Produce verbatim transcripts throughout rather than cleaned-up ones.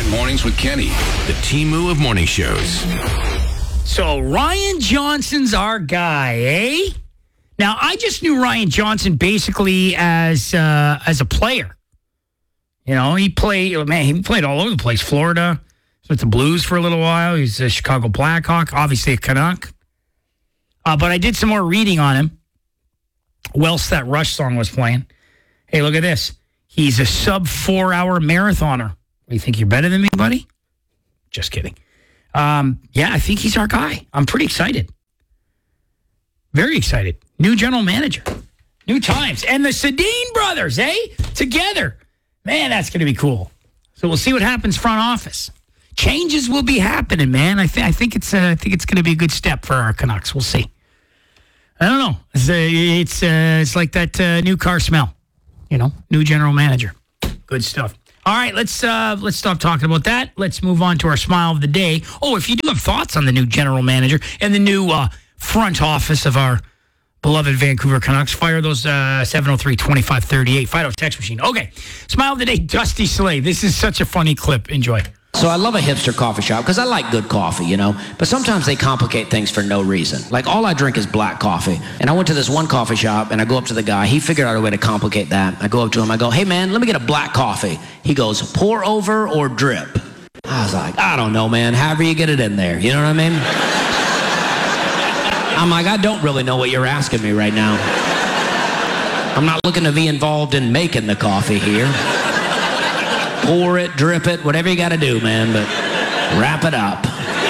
Mornings with Kenny, the Temu of morning shows. So Ryan Johnson's our guy, eh? Now, I just knew Ryan Johnson basically as uh, as a player. You know, he played, man, he played all over the place. Florida, with the Blues for a little while. He's a Chicago Blackhawk, obviously a Canuck. Uh, but I did some more reading on him. Whilst that Rush song was playing. Hey, look at this. He's a sub four hour marathoner. You think you're better than me, buddy? Just kidding. Um, yeah, I think he's our guy. I'm pretty excited. Very excited. New general manager. New times. And the Sedin brothers, eh? Together. Man, that's going to be cool. So we'll see what happens front office. Changes will be happening, man. I, th- I think it's uh, I think it's going to be a good step for our Canucks. We'll see. I don't know. It's uh, it's, uh, it's like that uh, new car smell. You know, new general manager. Good stuff. All right, let's uh, let's stop talking about that. Let's move on to our smile of the day. Oh, if you do have thoughts on the new general manager and the new uh, front office of our beloved Vancouver Canucks, fire those uh, seven oh three, twenty-five thirty-eight. Fido text machine. Okay, smile of the day, Dusty Slade. This is such a funny clip. Enjoy. So I love a hipster coffee shop because I like good coffee, you know, but sometimes they complicate things for no reason. Like all I drink is black coffee. And I went to this one coffee shop and I go up to the guy. He figured out a way to complicate that. I go up to him. I go, hey, man, let me get a black coffee. He goes, pour over or drip? I was like, I don't know, man. However you get it in there. You know what I mean? I'm like, I don't really know what you're asking me right now. I'm not looking to be involved in making the coffee here. Pour it, drip it, whatever you got to do, man, but wrap it up.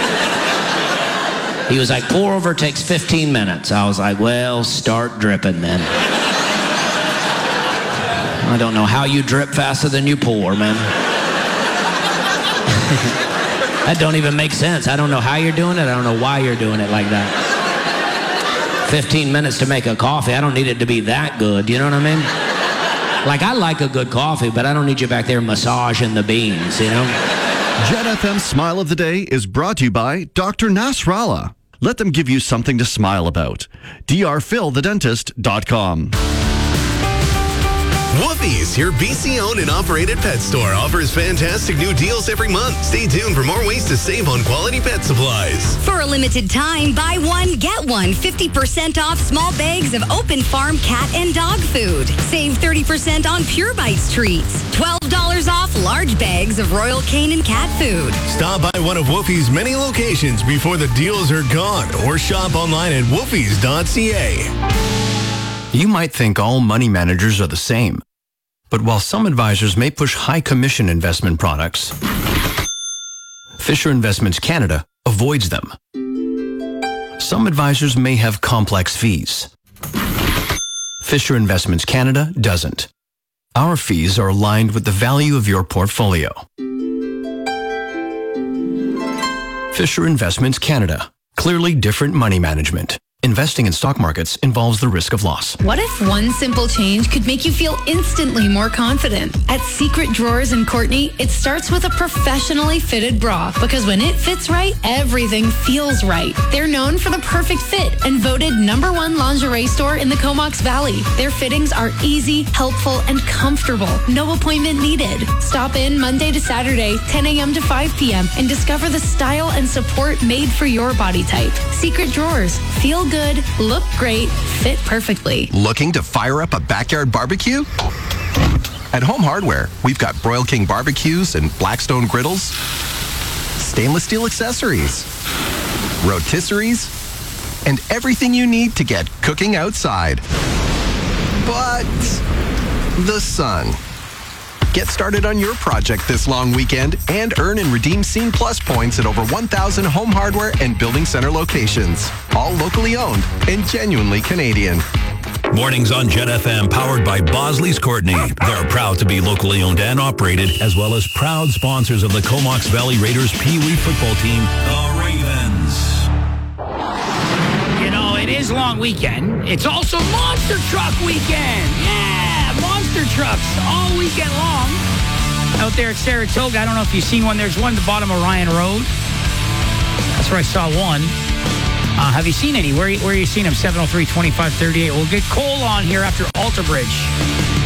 He was like, pour over takes fifteen minutes. I was like, well, start dripping then. I don't know how you drip faster than you pour, man. That don't even make sense. I don't know how you're doing it. I don't know why you're doing it like that. fifteen minutes to make a coffee. I don't need it to be that good. You know what I mean? Like, I like a good coffee, but I don't need you back there massaging the beans, you know? Jet F M's Smile of the Day is brought to you by Doctor Nasrallah. Let them give you something to smile about. D R Phil the Dentist dot com. Woofie's, your B C-owned and operated pet store, offers fantastic new deals every month. Stay tuned for more ways to save on quality pet supplies. For a limited time, buy one, get one. fifty percent off small bags of Open Farm cat and dog food. Save thirty percent on Pure Bites treats. twelve dollars off large bags of Royal Canin cat food. Stop by one of Woofie's many locations before the deals are gone, or shop online at woofies dot c a. You might think all money managers are the same. But while some advisors may push high commission investment products, Fisher Investments Canada avoids them. Some advisors may have complex fees. Fisher Investments Canada doesn't. Our fees are aligned with the value of your portfolio. Fisher Investments Canada. Clearly different money management. Investing in stock markets involves the risk of loss. What if one simple change could make you feel instantly more confident? At Secret Drawers and Courtney, it starts with a professionally fitted bra, because when it fits right, everything feels right. They're known for the perfect fit and voted number one lingerie store in the Comox Valley. Their fittings are easy, helpful, and comfortable. No appointment needed. Stop in Monday to Saturday, ten a.m. to five p.m. and discover the style and support made for your body type. Secret Drawers. Feel good, look great, fit perfectly. Looking to fire up a backyard barbecue? At Home Hardware, we've got Broil King barbecues and Blackstone griddles, stainless steel accessories, rotisseries, and everything you need to get cooking outside. But the sun. Get started on your project this long weekend and earn and redeem Scene Plus points at over one thousand Home Hardware and Building Center locations. All locally owned and genuinely Canadian. Mornings on Jet F M, powered by Bosley's Courtney. They're proud to be locally owned and operated, as well as proud sponsors of the Comox Valley Raiders Pee Wee football team, the Ravens. You know, it is long weekend. It's also Monster Truck weekend. Yeah! Monster trucks all weekend long out there at Saratoga. I don't know if you've seen one. There's one at the bottom of Ryan Road. That's where I saw one. Uh, have you seen any? Where, where are you seeing them? seven oh three, twenty-five thirty-eight. We'll get Cole on here after Alter Bridge.